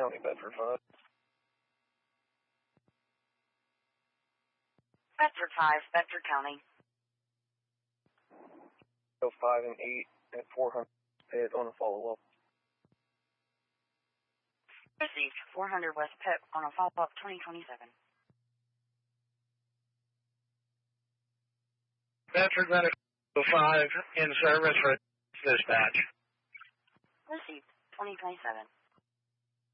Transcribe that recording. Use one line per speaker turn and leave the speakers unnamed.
County, Bedford 5.
Bedford 5, Bedford County.
5 and 8 at 400 Pitt on a follow-up.
Received 400 West Pitt on a follow-up 2027.
Bedford Medical 5 in service for dispatch.
Received 2027.